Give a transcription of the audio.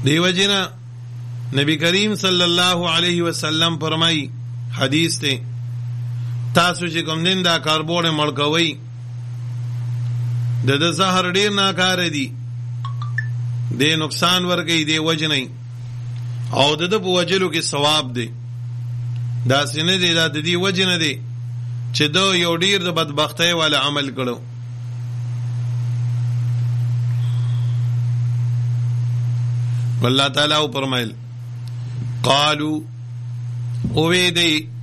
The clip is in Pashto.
دیو جنا نبی کریم صلی اللہ علیہ وسلم فرمائی حدیث تے تاسو چې کوم دین دا کاربوړ مړکوي د زهر ډیر ناکاره دي د نقصان ورګي دی وجنی او د په وجلو کې ثواب دی دا سینه دی دا د دې وجنه دی چې دا یو ډیر د بدبختۍ والا عمل کړو والله تعالی فرمایل قالو او وی دی